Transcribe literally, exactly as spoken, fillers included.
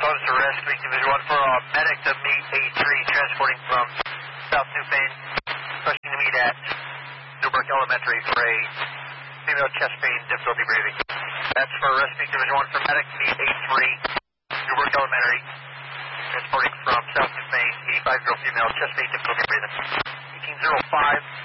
This is Rescue Division one for uh, medic to meet A three, transporting from South Newfane, requesting to meet at Newburgh Elementary for a female chest pain, difficulty breathing. That's for Rescue Division one for medic to meet A three, Newburgh Elementary, transporting from South Newfane, eighty-five-year-old female chest pain, difficulty breathing. eighteen oh five.